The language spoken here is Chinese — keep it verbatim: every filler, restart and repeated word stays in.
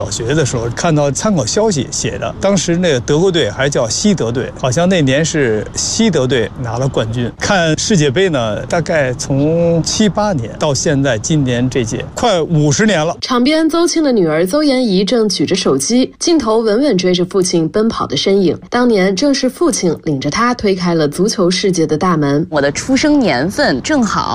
小学的时候看到参考消息写的，当时那个德国队还叫西德队，好像那年是西德队拿了冠军。看世界杯呢，大概从七八年到现在，今年这届快五十年了。 场边，邹庆的女儿邹妍仪正举着手机，镜头稳稳追着父亲奔跑的身影。当年正是父亲领着她推开了足球世界的大门。 我的出生年份正好